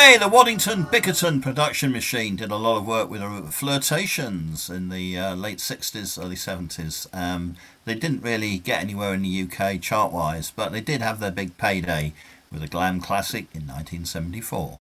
Okay, the Waddington Bickerton production machine did a lot of work with Flirtations in the late 60s, early 70s. They didn't really get anywhere in the UK chart wise, but they did have their big payday with a glam classic in 1974.